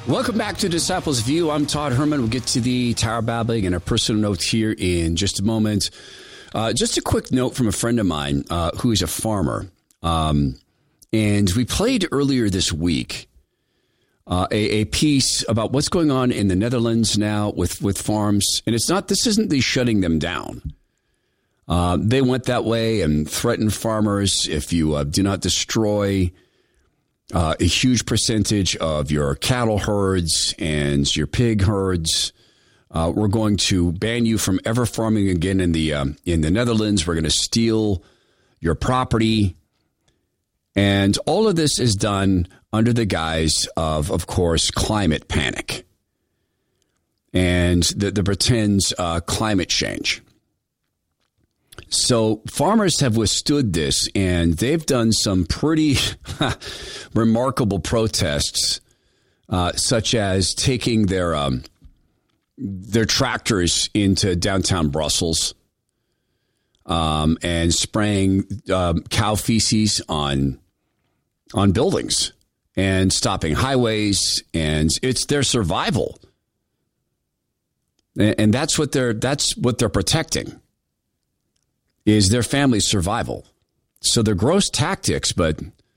Welcome back to Disciples View. I'm Todd Herman. We'll get to the Tower Babbling and our personal notes here in just a moment. Just a quick note from a friend of mine who is a farmer. And we played earlier this week a piece about what's going on in the Netherlands now with farms. And this isn't the shutting them down. They went that way and threatened farmers if you do not destroy a huge percentage of your cattle herds and your pig herds. We're going to ban you from ever farming again in the Netherlands. We're going to steal your property. And all of this is done under the guise of course, climate panic and the pretend climate change. So farmers have withstood this, and they've done some pretty remarkable protests, such as taking their tractors into downtown Brussels and spraying cow feces on buildings and stopping highways, and it's their survival, and that's what they're protecting. Is their family's survival. So they're gross tactics, but